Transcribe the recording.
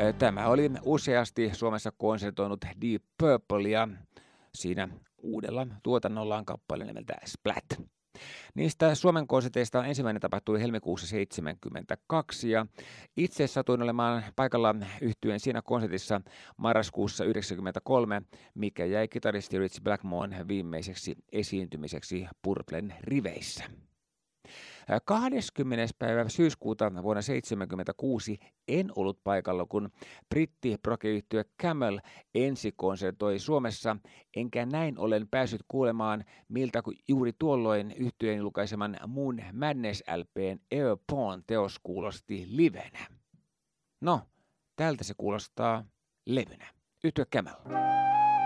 Tämä oli useasti Suomessa konsertoinut Deep Purplea siinä uudella tuotannollaan kappale nimeltä Splat. Niistä Suomen konserteista ensimmäinen tapahtui helmikuussa 1972 ja itse satuin olemaan paikalla yhtyen siinä konsertissa marraskuussa 1993, mikä jäi kitaristi Ritchie Blackmoren viimeiseksi esiintymiseksi Purplen riveissä. 20. päivä syyskuuta vuonna 1976 en ollut paikalla, kun britti-proge-yhtye Camel ensikonsertoi Suomessa, enkä näin ollen päässyt kuulemaan, miltä juuri tuolloin yhtyeen julkaiseman Moon Madness LP:n Air Pawn teos kuulosti livenä. No, tältä se kuulostaa levynä. Yhtye Camel.